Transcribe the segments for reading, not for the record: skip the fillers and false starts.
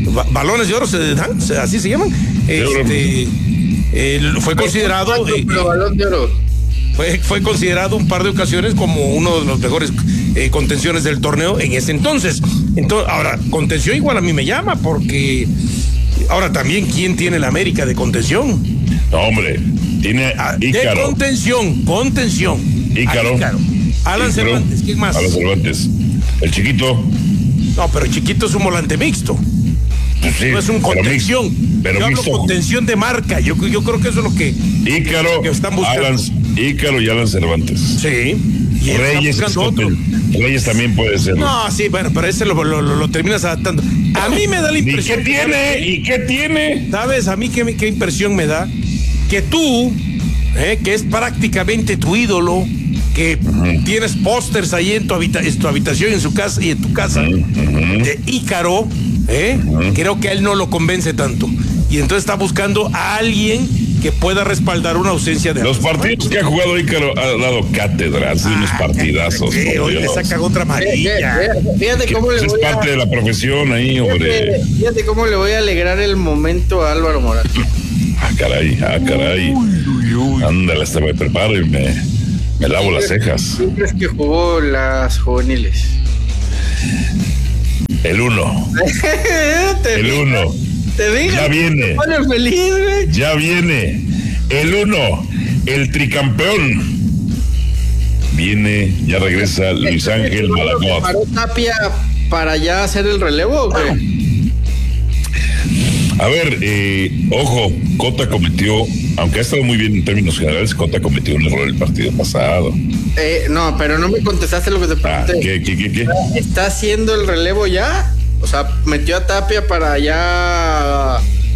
balones de oro, así se llaman. Fue considerado. Balón de oro. Fue considerado un par de ocasiones como uno de los mejores contenciones del torneo en ese entonces. Ahora, contención igual a mí me llama, porque ahora también, ¿quién tiene la América de contención? No, hombre, tiene Ícaro. De contención. Ícaro. Alan Cervantes, ¿quién más? Alan Cervantes. El chiquito. No, pero el chiquito es un volante mixto. Sí, no es un contención. Pero yo mixto. hablo contención de marca. Yo creo que eso es lo que Ícaro, que están buscando. Ícaro y Alan Cervantes. Sí. Y Reyes también puede ser. No, sí, bueno, pero ese lo terminas adaptando. A mí me da la impresión. ¿Y qué tiene? ¿Sabes? A mí qué impresión me da que tú, que es prácticamente tu ídolo, que tienes pósters ahí en tu habitación, en su casa y en tu casa, de Ícaro, creo que a él no lo convence tanto. Y entonces está buscando a alguien que pueda respaldar una ausencia de... Los partidos que ha jugado Ícaro ha dado cátedra, hace unos partidazos. Hoy le sacan otra amarilla. Fíjate cómo le voy es parte de la profesión ahí, hombre. Fíjate cómo le voy a alegrar el momento a Álvaro Morata. Caray. Ándale, hasta me preparo y me lavo las cejas. ¿Quién crees que jugó las juveniles? El 1. El 1. Te digo. Ya viene. Te pone feliz, güey. Ya viene. El 1. El tricampeón. Viene, ya regresa Luis Ángel Malagoff. ¿Paró Tapia para ya hacer el relevo o qué? A ver, ojo, Cota cometió, aunque ha estado muy bien en términos generales, Cota cometió un error el partido pasado. No, pero no me contestaste lo que te pregunté. ¿Qué? ¿Está haciendo el relevo ya? O sea, metió a Tapia para ya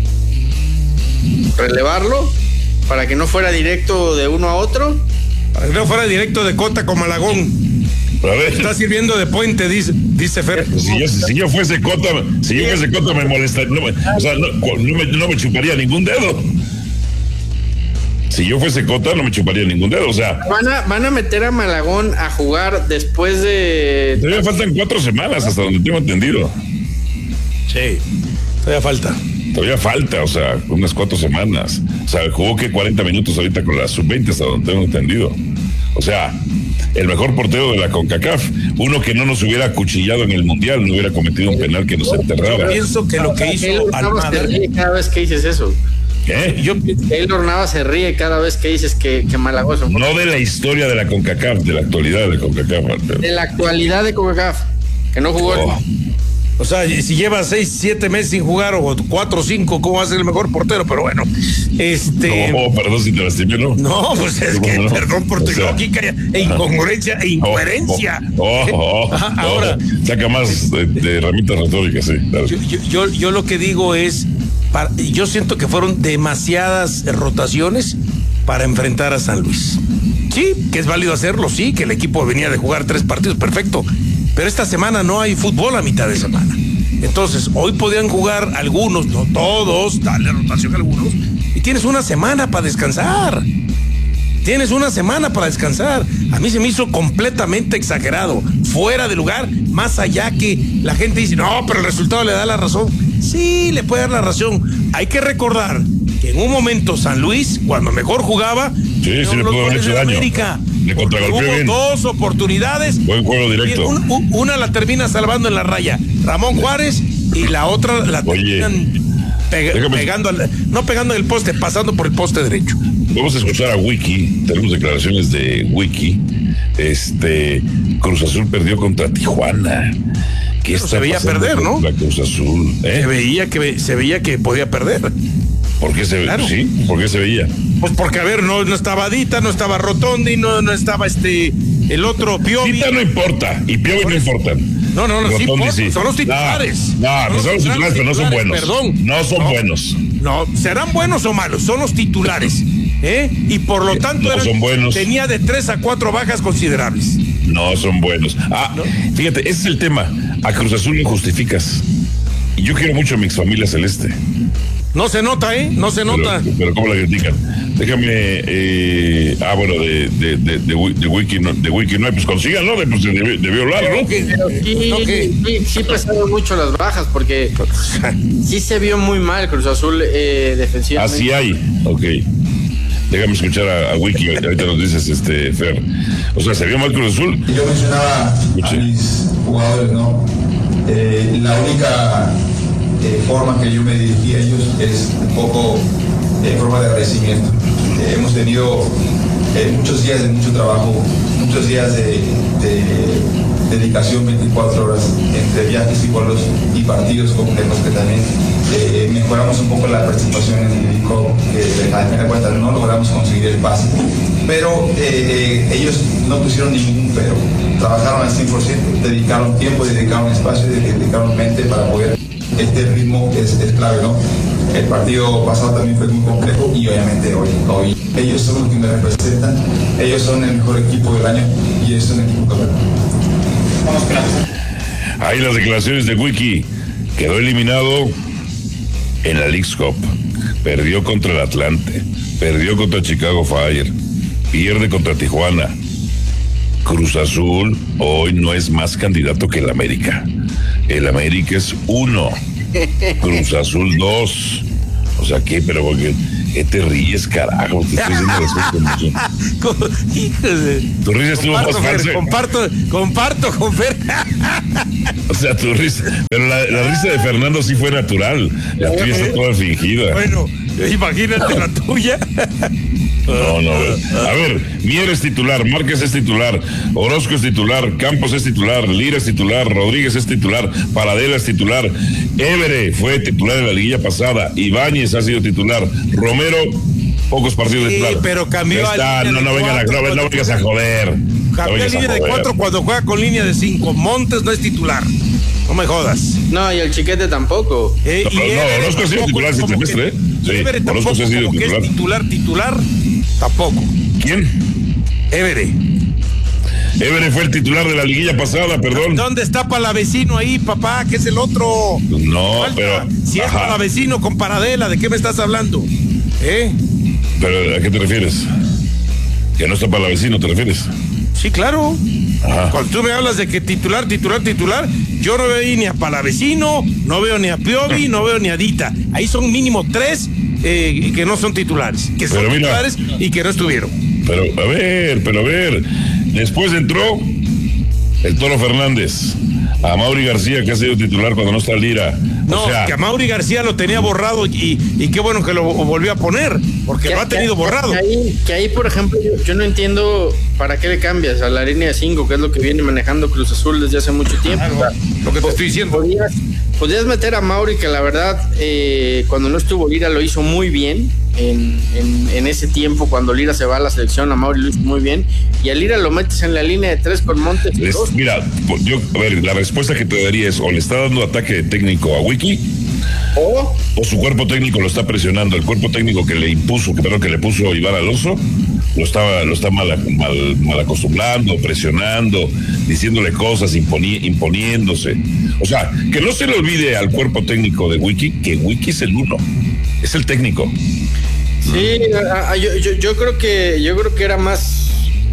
relevarlo, para que no fuera directo de uno a otro. Para que no fuera directo de Cota con Malagón. A ver. Está sirviendo de puente, dice Fer. Si yo fuese Cota, me molestaría. No me chuparía ningún dedo. Si yo fuese Cota, no me chuparía ningún dedo. O sea, van a meter a Malagón a jugar después de. Todavía faltan 4 semanas, hasta donde tengo entendido. Sí, todavía falta, o sea, unas 4 semanas. O sea, jugó que 40 minutos ahorita con la sub-20, hasta donde tengo entendido. O sea, el mejor portero de la CONCACAF, uno que no nos hubiera acuchillado en el Mundial, no hubiera cometido un penal que nos enterrara. Yo pienso que lo que hizo Almada se ríe cada vez que dices eso. ¿Qué? Keylor Navas se ríe cada vez que dices que Malagón. No de la historia de la CONCACAF, de la actualidad de la CONCACAF. De la actualidad de CONCACAF, que no jugó. O sea, si lleva 6, 7 meses sin jugar, o 4 o 5, ¿cómo va a ser el mejor portero? Pero bueno, No, perdón si te lastimé, ¿no? No, pues es que, perdón por tu lógica e incongruencia e incoherencia. Ahora. Saca más de herramientas retóricas, sí. Yo lo que digo es, yo siento que fueron demasiadas rotaciones para enfrentar a San Luis. Sí, que es válido hacerlo, sí, que el equipo venía de jugar 3 partidos, perfecto. Pero esta semana no hay fútbol a mitad de semana. Entonces, hoy podían jugar algunos, no todos, darle rotación a algunos, y tienes una semana para descansar. A mí se me hizo completamente exagerado, fuera de lugar, más allá que la gente dice, no, pero el resultado le da la razón. Sí, le puede dar la razón. Hay que recordar que en un momento San Luis, cuando mejor jugaba, sí, le pudo haber hecho daño. Le contragolpeó bien. 2 oportunidades. Buen juego directo. Una la termina salvando en la raya Ramón Juárez y la otra la terminan no pegando en el poste, pasando por el poste derecho. Vamos a escuchar a Wiki. Tenemos declaraciones de Wiki. Cruz Azul perdió contra Tijuana. Se veía perder, ¿no? La Cruz Azul. Se veía que podía perder. ¿Por qué se veía? Claro. Sí, ¿por qué se veía? Pues porque, a ver, no estaba Dita, no estaba Rotondi, no estaba el otro Piovi. Dita no importa, y Piovi no importan. No, sí, son los titulares. Son los titulares, pero no son buenos. Perdón. No son buenos. No, serán buenos o malos, son los titulares. Y por lo tanto son buenos. Tenía de 3 a 4 bajas considerables. No son buenos. Fíjate, ese es el tema. A Cruz Azul lo justificas. Y yo quiero mucho a mi exfamilia celeste. No se nota, no se nota. Pero ¿cómo la critican? Déjame, bueno, de Wiki no hay, pues consíganlo, pues debió hablar, ¿no? Sí pesaron mucho las bajas, porque sí se vio muy mal Cruz Azul defensivamente. Así hay, ok. Déjame escuchar a Wiki, ahorita nos dices, Fer. O sea, ¿se vio mal Cruz Azul? Yo mencionaba a mis jugadores, ¿no? La única forma que yo me dirigí a ellos es un poco forma de agradecimiento. Hemos tenido muchos días de mucho trabajo, muchos días de dedicación 24 horas entre viajes y vuelos y partidos complejos que también mejoramos un poco la participación en el equipo, que al final de cuentas no logramos conseguir el pase, pero ellos no pusieron ningún pero, trabajaron al 100%, dedicaron tiempo, dedicaron espacio, dedicaron mente para poder. Este ritmo es clave, ¿no? El partido pasado también fue muy complejo y obviamente hoy ellos son los que me representan, ellos son el mejor equipo del año y ellos son el equipo campeón. Vamos, claro. Ahí las declaraciones de Wiki. Quedó eliminado en la Leagues Cup. Perdió contra el Atlante. Perdió contra Chicago Fire. Pierde contra Tijuana. Cruz Azul hoy no es más candidato que el América. El América es 1. Cruz Azul 2. O sea, ¿qué? Pero porque ¿qué te ríes, carajo? Te estoy diciendo tu risa estuvo más falsa. Comparto con Fer. O sea, tu risa. Pero la risa de Fernando sí fue natural. La tuya está toda fingida. Bueno, imagínate la tuya. No. A ver, Mier es titular, Márquez es titular, Orozco es titular, Campos es titular, Lira es titular, Rodríguez es titular, Paradela es titular, Évere fue titular en la liguilla pasada, Ibáñez ha sido titular, Romero, pocos partidos de titular. Pero cambió no vengas a joder. Cambió a línea de 4 cuando juega con línea de 5. Montes no es titular. No me jodas. No, y el Chiquete tampoco. Orozco ha sido titular este semestre, ¿eh? Sí, Orozco ha sido titular. Titular, tampoco. ¿Quién? Évere fue el titular de la liguilla pasada, perdón. ¿Dónde está Palavecino ahí, papá? ¿Qué es el otro? No, pero... Si es Palavecino con Paradela, ¿de qué me estás hablando? ¿Pero a qué te refieres? ¿Que no está Palavecino, te refieres? Sí, claro. Ajá. Cuando tú me hablas de que titular, yo no veo ahí ni a Palavecino, no veo ni a Piovi, no veo ni a Dita. Ahí son mínimo 3 que no son titulares, que son titulares y que no estuvieron. Pero a ver, después entró el Toro Fernández, a Mauri García, que ha sido titular cuando no está Lira. No, que a Mauri García lo tenía borrado y qué bueno que lo volvió a poner, porque lo ha tenido borrado. Que ahí, por ejemplo, yo no entiendo para qué le cambias a la línea de 5, que es lo que viene manejando Cruz Azul desde hace mucho tiempo. Claro, lo que te estoy diciendo. Podías meter a Mauri, que la verdad, cuando no estuvo Lira lo hizo muy bien. En ese tiempo, cuando Lira se va a la selección, a Mauri lo hizo muy bien, y a Lira lo metes en la línea de 3 con Montes. Mira, la respuesta que te daría es: o le está dando ataque técnico a Wiki, o su cuerpo técnico lo está presionando. El cuerpo técnico que le puso Iván Alonso lo está mal acostumbrando, presionando, diciéndole cosas, imponiéndose. O sea, que no se le olvide al cuerpo técnico de Wiki que Wiki es el 1, es el técnico. Sí, yo creo que era más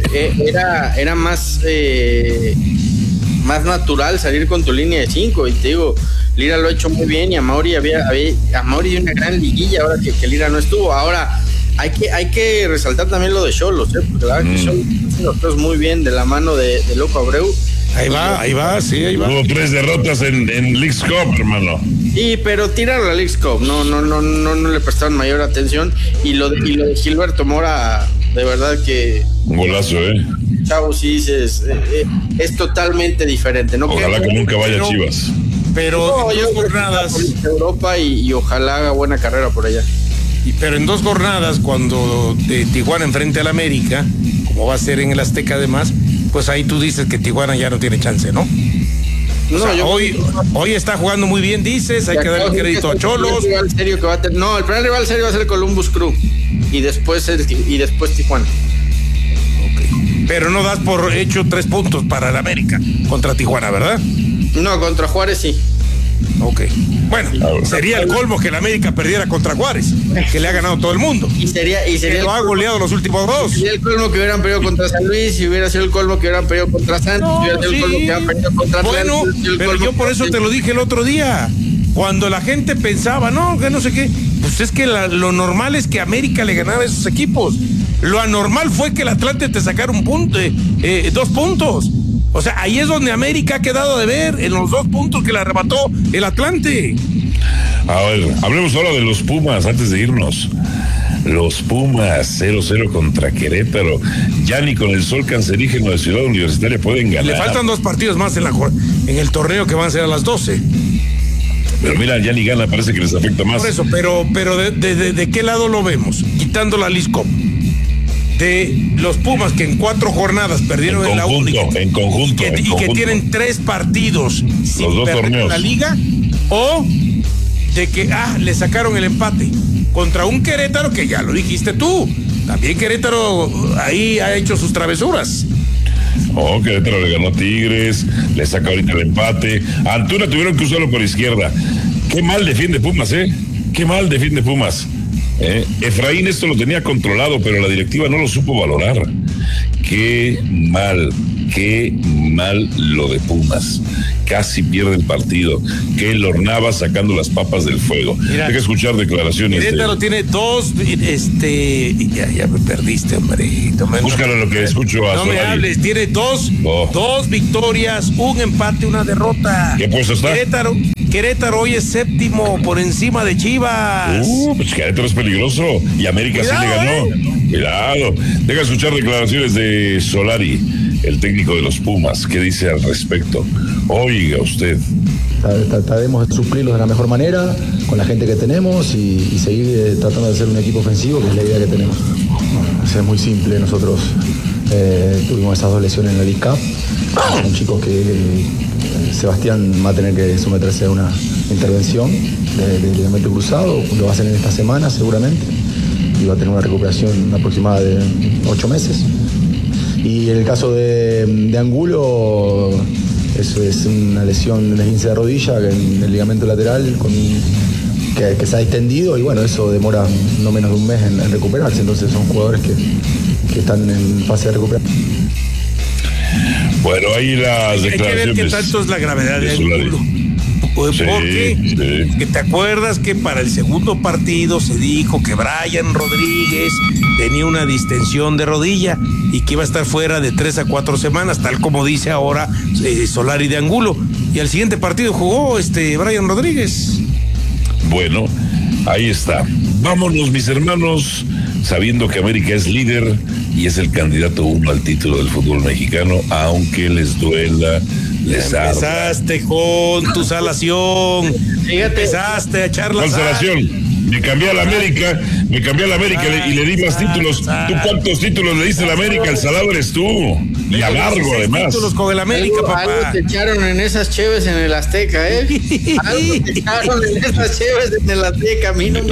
más natural salir con tu línea de 5, y te digo, Lira lo ha hecho muy bien, y a Mauri dio una gran liguilla ahora que Lira no estuvo. Ahora hay que resaltar también lo de Xolos, porque la verdad que Xolos hace las cosas muy bien de la mano de Loco Abreu. Ahí va. Hubo 3 derrotas en Leagues Cup, hermano. Sí, pero tiraron la Leagues Cup, no le prestaron mayor atención, y lo de Gilberto Mora, de verdad que... Un golazo, Chavo, sí dices, es totalmente diferente. Ojalá que nunca vaya a Chivas. Pero en 2 jornadas... Europa y ojalá haga buena carrera por allá. Pero en 2 jornadas, cuando Tijuana enfrente al América, como va a ser en el Azteca además, pues ahí tú dices que Tijuana ya no tiene chance, ¿no? O sea, hoy está jugando muy bien, dices, hay que darle crédito a Xolos. El primer rival serio va a ser Columbus Crew y después Tijuana. Okay. Pero no das por hecho 3 puntos para el América contra Tijuana, ¿verdad? No, contra Juárez sí. Ok. Bueno, sería el colmo que el América perdiera contra Juárez, que le ha ganado todo el mundo. Y sería que lo ha goleado los últimos dos. Sería el colmo que hubieran perdido contra San Luis, y hubiera sido el colmo que hubieran perdido contra Santos, hubiera sido el colmo que hubieran perdido contra Atlanta. Bueno, pero yo por eso te lo dije el otro día. Cuando la gente pensaba, no, que no sé qué, pues es que lo normal es que América le ganaba a esos equipos. Lo anormal fue que el Atlante te sacara 2 puntos. O sea, ahí es donde América ha quedado de ver, en los 2 puntos que le arrebató el Atlante. A ver, hablemos ahora de los Pumas antes de irnos. Los Pumas 0-0 contra Querétaro. Ya ni con el sol cancerígeno de Ciudad Universitaria pueden ganar. Le faltan 2 partidos más en el torneo que van a ser a las 12. Pero mira, ya ni gana, parece que les afecta más. Por eso, pero ¿de qué lado lo vemos? Quitando la Liscop. De los Pumas que en 4 jornadas perdieron en la única. En conjunto. Y que tienen 3 partidos sin los 2 perder torneos en la liga. O de que le sacaron el empate contra un Querétaro que ya lo dijiste tú. También Querétaro ahí ha hecho sus travesuras. Querétaro le ganó a Tigres, le saca ahorita el empate. A Antuna tuvieron que usarlo por izquierda. Qué mal defiende Pumas, qué mal defiende Pumas. Efraín esto lo tenía controlado, pero la directiva no lo supo valorar. Qué mal lo de Pumas. Casi pierde el partido. Que Lornaba sacando las papas del fuego. Mira, hay que escuchar declaraciones. Querétaro tiene 2, ya me perdiste, hombrito. Búscalo lo que escucho a No Solari. me hables, tiene 2 victorias, 1 empate, 1 derrota. ¿Qué puesto está? Querétaro hoy es 7º por encima de Chivas. Pues Querétaro es peligroso. Y América sí le ganó. Cuidado. Deja escuchar declaraciones de Solari, el técnico de los Pumas. ¿Qué dice al respecto? Oiga usted. Trataremos de suplirlos de la mejor manera con la gente que tenemos y seguir tratando de ser un equipo ofensivo, que es la idea que tenemos. Es muy simple. Nosotros tuvimos esas 2 lesiones en la League Cup. Son chicos que Sebastián va a tener que someterse a una intervención de ligamento cruzado. Lo va a hacer en esta semana seguramente y va a tener una recuperación aproximada de 8 meses. Y en el caso de Angulo, eso es una lesión de esguince de rodilla en el ligamento lateral que se ha extendido, y bueno, eso demora no menos de un mes en recuperarse. Entonces son jugadores que están en fase de recuperación. Bueno, ahí las declaraciones. Hay que ver qué tanto es la gravedad de Angulo. Porque que te acuerdas que para el segundo partido se dijo que Brian Rodríguez tenía una distensión de rodilla y que iba a estar fuera de 3 a 4 semanas, tal como dice ahora Solari de Angulo. Y al siguiente partido jugó Brian Rodríguez. Bueno, ahí está. Vámonos, mis hermanos, sabiendo que América es líder y es el candidato 1 al título del fútbol mexicano, aunque les duela. Empezaste con tu salación. Empezaste a echar la sal. Salación. Me cambié a la América y le di más títulos. ¿Tú cuántos títulos le diste a la América? El salado eres tú. Y a largo, además. Títulos con el América, papá. Algo te echaron en esas cheves en el Azteca, Algo te echaron en esas cheves en el Azteca. A mí no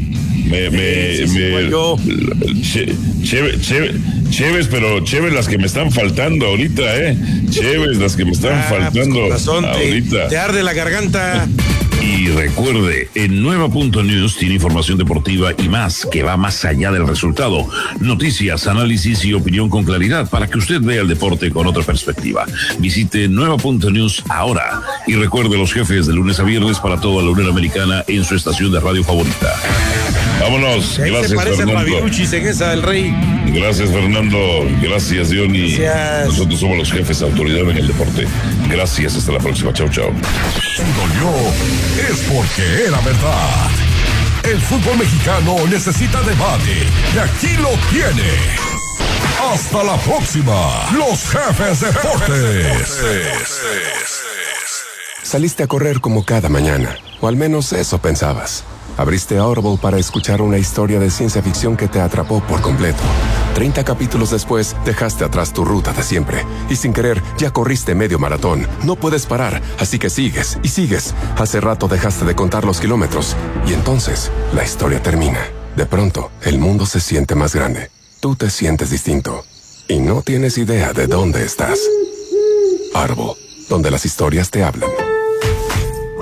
Cheves, pero Cheves las que me están faltando ahorita, Cheves las que me están faltando ahorita. Te arde la garganta. Y recuerde, en Nueva.News tiene información deportiva y más que va más allá del resultado. Noticias, análisis y opinión con claridad para que usted vea el deporte con otra perspectiva. Visite Nueva.News ahora y recuerde los jefes de lunes a viernes para toda la Unión Americana en su estación de radio favorita. Vámonos. Ahí gracias, se parece Fernando. A Fabiruchis en esa del Rey. Gracias, Fernando. Gracias, Diony. Gracias. Nosotros somos los jefes de autoridad en el deporte. Gracias. Hasta la próxima. Chau, chau. Si dolió, es porque era verdad. El fútbol mexicano necesita debate. Y aquí lo tiene. Hasta la próxima. Los jefes deportes. Saliste a correr como cada mañana. O al menos eso pensabas. Abriste Audible para escuchar una historia de ciencia ficción que te atrapó por completo. 30 capítulos después, dejaste atrás tu ruta de siempre. Y sin querer, ya corriste medio maratón. No puedes parar, así que sigues y sigues. Hace rato dejaste de contar los kilómetros. Y entonces, la historia termina. De pronto, el mundo se siente más grande. Tú te sientes distinto. Y no tienes idea de dónde estás. Audible, donde las historias te hablan.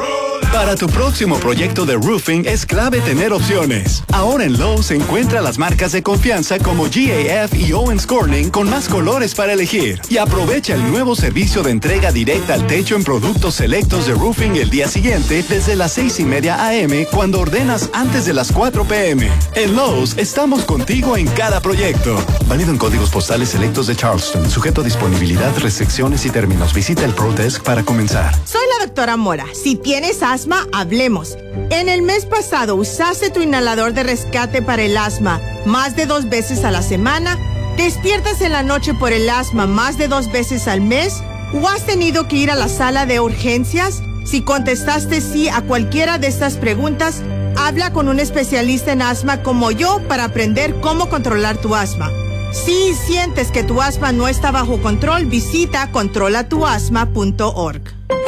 Para tu próximo proyecto de roofing es clave tener opciones. Ahora en Lowe's encuentra las marcas de confianza como GAF y Owens Corning con más colores para elegir. Y aprovecha el nuevo servicio de entrega directa al techo en productos selectos de roofing el día siguiente desde las 6:30 a.m. cuando ordenas antes de las 4 p.m. En Lowe's estamos contigo en cada proyecto. Válido en códigos postales selectos de Charleston. Sujeto a disponibilidad, restricciones y términos. Visita el ProDesk para comenzar. Soy la doctora Mora. Si tienes asma, hablemos. En el mes pasado, ¿usaste tu inhalador de rescate para el asma más de 2 veces a la semana? ¿Despiertas en la noche por el asma más de 2 veces al mes? ¿O has tenido que ir a la sala de urgencias? Si contestaste sí a cualquiera de estas preguntas, habla con un especialista en asma como yo para aprender cómo controlar tu asma. Si sientes que tu asma no está bajo control, visita controlatuasma.org.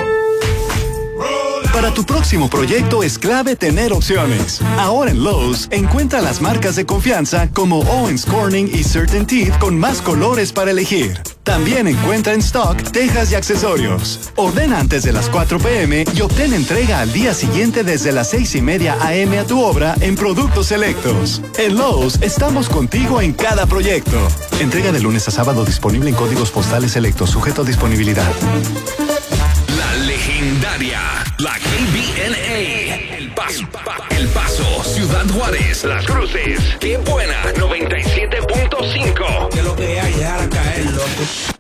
Para tu próximo proyecto es clave tener opciones. Ahora en Lowe's, encuentra las marcas de confianza como Owens Corning y CertainTeed con más colores para elegir. También encuentra en stock tejas y accesorios. Ordena antes de las 4 p.m. y obtén entrega al día siguiente desde las 6:30 a.m. a tu obra en productos selectos. En Lowe's estamos contigo en cada proyecto. Entrega de lunes a sábado disponible en códigos postales selectos, sujeto a disponibilidad. La legendaria, la KBNA, El Paso, Ciudad Juárez, Las Cruces, Qué Buena, 97.5. Que lo que hay, dejar caer, loco.